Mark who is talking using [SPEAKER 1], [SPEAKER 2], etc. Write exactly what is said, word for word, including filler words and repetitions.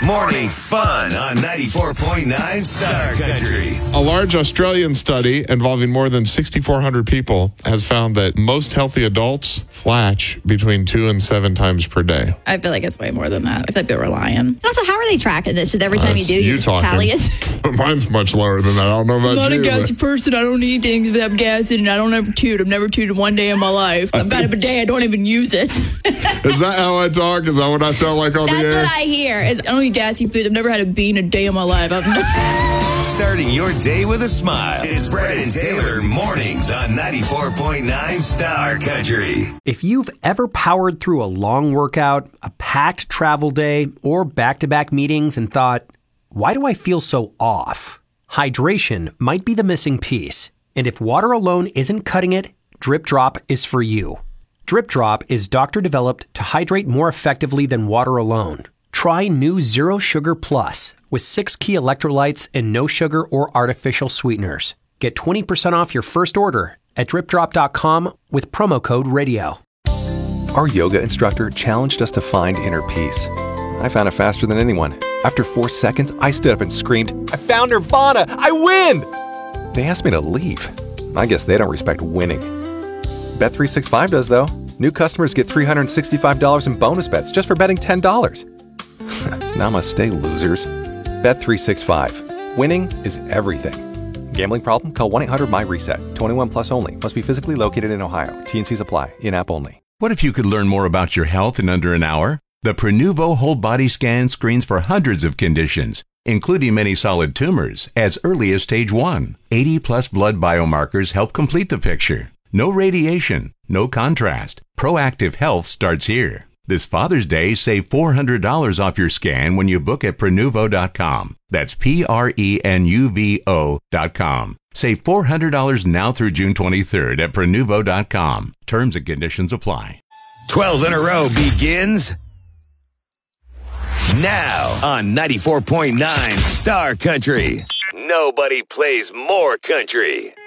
[SPEAKER 1] Morning fun on ninety-four point nine Star Country.
[SPEAKER 2] A large Australian study involving more than six thousand four hundred people has found that most healthy adults flatch between two and seven times per day.
[SPEAKER 3] I feel like it's way more than that. I feel like they were lying. And also, how are they tracking this? Just every
[SPEAKER 2] Uh,
[SPEAKER 3] time you
[SPEAKER 2] it's
[SPEAKER 3] do, you,
[SPEAKER 2] you
[SPEAKER 3] just
[SPEAKER 2] talking.
[SPEAKER 3] tally it?
[SPEAKER 2] Mine's much lower than that. I don't know about
[SPEAKER 3] I'm not
[SPEAKER 2] you.
[SPEAKER 3] a gassy
[SPEAKER 2] but-
[SPEAKER 3] person. I don't need things that have gas in it. I don't ever toot. I've never tooted one day in my life. I've got a bidet. I don't even use it.
[SPEAKER 2] Is that how I talk? Is that what I sound like on
[SPEAKER 3] That's
[SPEAKER 2] the air?
[SPEAKER 3] what I hear. Is I don't eat gassy food. I've never had a bean a day in my life. I've never...
[SPEAKER 1] Starting your day with a smile. It's Brett and Taylor mornings on ninety-four point nine Star Country.
[SPEAKER 4] If you've ever powered through a long workout, a packed travel day, or back-to-back meetings and thought, why do I feel so off? Hydration might be the missing piece. And if water alone isn't cutting it, Drip Drop is for you. Drip Drop is doctor-developed to hydrate more effectively than water alone. Try new Zero Sugar Plus with six key electrolytes and no sugar or artificial sweeteners. Get twenty percent off your first order at drip drop dot com with promo code radio.
[SPEAKER 5] Our yoga instructor challenged us to find inner peace. I found it faster than anyone. After four seconds, I stood up and screamed, I found Nirvana! I win! They asked me to leave. I guess they don't respect winning. Bet three sixty-five does, though. New customers get three hundred sixty-five dollars in bonus bets just for betting ten dollars. Namaste, losers. Bet three sixty-five. Winning is everything. Gambling problem? Call one eight hundred M Y reset. twenty-one plus only. Must be physically located in Ohio. T and Cs apply. In-app only.
[SPEAKER 6] What if you could learn more about your health in under an hour? The Prenuvo whole body scan screens for hundreds of conditions, including many solid tumors, as early as stage one. eighty plus blood biomarkers help complete the picture. No radiation, no contrast. Proactive health starts here. This Father's Day, save four hundred dollars off your scan when you book at Prenuvo dot com. That's P R E N U V O dot com. Save four hundred dollars now through June twenty-third at Prenuvo dot com. Terms and conditions apply.
[SPEAKER 1] twelve in a row begins now on ninety-four point nine Star Country. Nobody plays more country.